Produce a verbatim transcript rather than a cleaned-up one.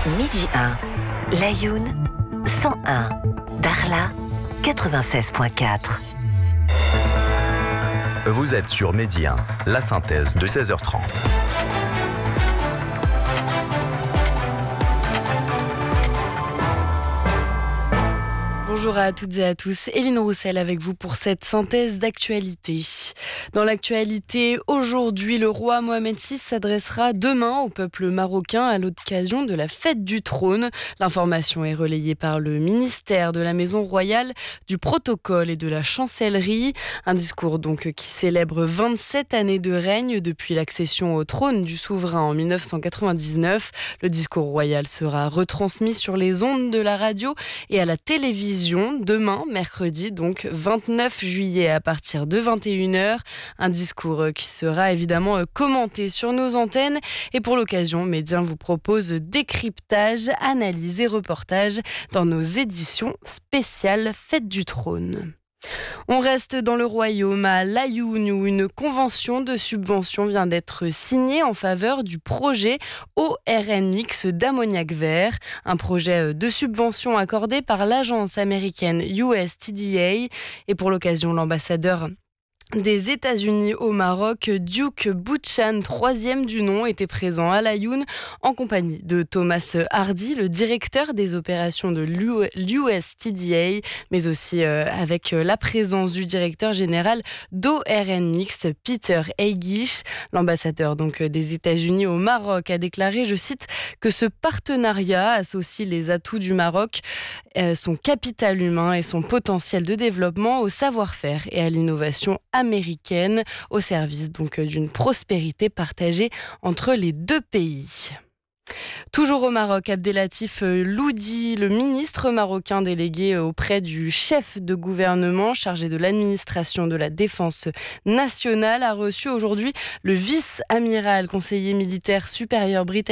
Midi un, Layoun, cent un, Darla, quatre-vingt-seize virgule quatre. Vous êtes sur Midi un, la synthèse de seize heures trente. Bonjour à toutes et à tous, Éline Roussel avec vous pour cette synthèse d'actualité. Dans l'actualité, aujourd'hui, le roi Mohamed six s'adressera demain au peuple marocain à l'occasion de la fête du trône. L'information est relayée par le ministère de la Maison royale, du protocole et de la chancellerie. Un discours donc qui célèbre vingt-sept années de règne depuis l'accession au trône du souverain en mille neuf cent quatre-vingt-dix-neuf. Le discours royal sera retransmis sur les ondes de la radio et à la télévision demain, mercredi, donc vingt-neuf juillet à partir de vingt et une heures. Un discours qui sera évidemment commenté sur nos antennes. Et pour l'occasion, Média vous propose décryptage, analyse et reportage dans nos éditions spéciales Fête du Trône. On reste dans le royaume à Layoun où une convention de subvention vient d'être signée en faveur du projet O R N X d'ammoniac vert, un projet de subvention accordé par l'agence américaine U S T D A. Et pour l'occasion, l'ambassadeur des États-Unis au Maroc, Duke Boutchan, troisième du nom, était présent à Layoun en compagnie de Thomas Hardy, le directeur des opérations de l'U S T D A, mais aussi euh, avec la présence du directeur général d'O R N X, Peter Eigish. L'ambassadeur donc des États-Unis au Maroc a déclaré, je cite, que ce partenariat associe les atouts du Maroc, euh, son capital humain et son potentiel de développement au savoir-faire et à l'innovation américaine au service donc d'une prospérité partagée entre les deux pays. Toujours au Maroc, Abdelatif Loudi, le ministre marocain délégué auprès du chef de gouvernement chargé de l'administration de la défense nationale, a reçu aujourd'hui le vice-amiral conseiller militaire supérieur britannique